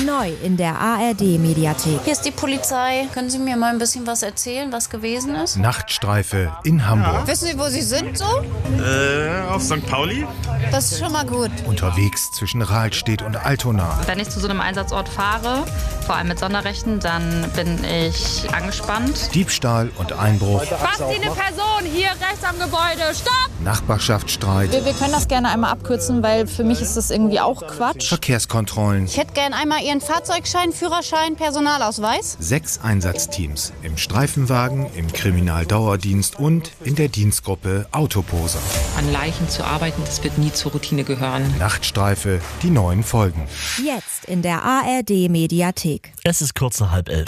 Neu in der ARD-Mediathek. Hier ist die Polizei. Können Sie mir mal ein bisschen was erzählen, was gewesen ist? Nachtstreife in Hamburg. Wissen Sie, wo Sie sind so? Auf St. Pauli. Das ist schon mal gut. Unterwegs zwischen Rahlstedt und Altona. Wenn ich zu so einem Einsatzort fahre, vor allem mit Sonderrechten, dann bin ich angespannt. Diebstahl und Einbruch. Was Sie eine Person hier rechts am Gebäude? Stopp! Nachbarschaftsstreit. Wir können das gerne einmal abkürzen, weil für mich ist das irgendwie auch Quatsch. Verkehrskontrollen. Ich hätte gern einmal Ihren Fahrzeugschein, Führerschein, Personalausweis. 6 Einsatzteams. Im Streifenwagen, im Kriminaldauerdienst und in der Dienstgruppe Autoposer. An Leichen zu arbeiten, das wird nie zur Routine gehören. Nachtstreife, die neuen Folgen. Jetzt in der ARD-Mediathek. Es ist kurz nach 11:30.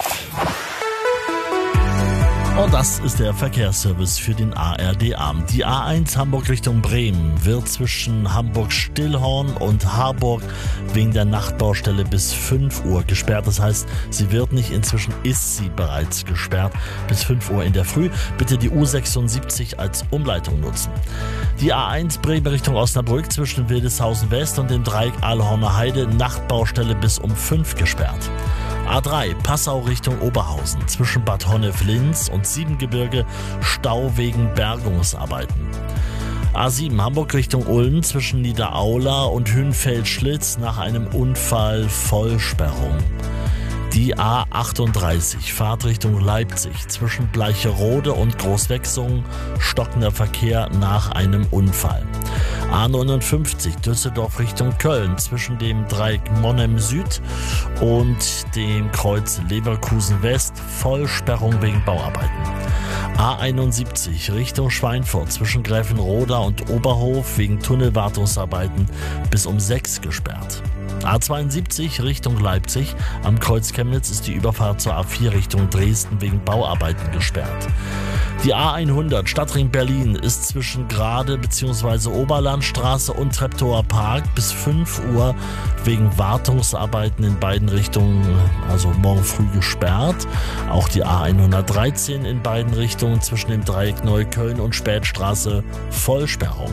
Und das ist der Verkehrsservice für den ARD-Abend. Die A1 Hamburg Richtung Bremen wird zwischen Hamburg-Stillhorn und Harburg wegen der Nachtbaustelle bis 5 Uhr gesperrt. Das heißt, sie wird nicht, inzwischen ist sie bereits gesperrt bis 5 Uhr in der Früh. Bitte die U76 als Umleitung nutzen. Die A1 Bremen Richtung Osnabrück zwischen Wildeshausen West und dem Dreieck Aalhorner Heide, Nachtbaustelle bis um 5 gesperrt. A3 Passau Richtung Oberhausen zwischen Bad Honnef-Linz und Siebengebirge, Stau wegen Bergungsarbeiten. A7 Hamburg Richtung Ulm zwischen Niederaula und Hünfeld-Schlitz nach einem Unfall Vollsperrung. Die A38 Fahrtrichtung Leipzig zwischen Bleicherode und Großwechsungen, stockender Verkehr nach einem Unfall. A59 Düsseldorf Richtung Köln zwischen dem Dreieck Monnem Süd und dem Kreuz Leverkusen West, Vollsperrung wegen Bauarbeiten. A71 Richtung Schweinfurt zwischen Gräfenroda und Oberhof wegen Tunnelwartungsarbeiten bis um 6 gesperrt. A72 Richtung Leipzig am Kreuz Chemnitz ist die Überfahrt zur A4 Richtung Dresden wegen Bauarbeiten gesperrt. Die A100 Stadtring Berlin ist zwischen Grade bzw. Oberlandstraße und Treptower Park bis 5 Uhr wegen Wartungsarbeiten in beiden Richtungen, also morgen früh gesperrt. Auch die A113 in beiden Richtungen zwischen dem Dreieck Neukölln und Spätstraße Vollsperrung.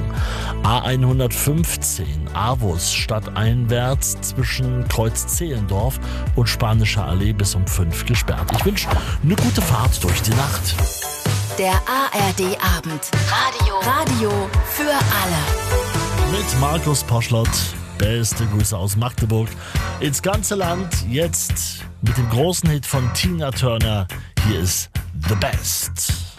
A115 Avus stadteinwärts zwischen Kreuz Zehlendorf und Spanische Allee bis um 5 gesperrt. Ich wünsche eine gute Fahrt durch die Nacht. Der ARD-Abend. Radio für alle. Mit Markus Poschlott. Beste Grüße aus Magdeburg ins ganze Land. Jetzt mit dem großen Hit von Tina Turner. Hier ist The Best.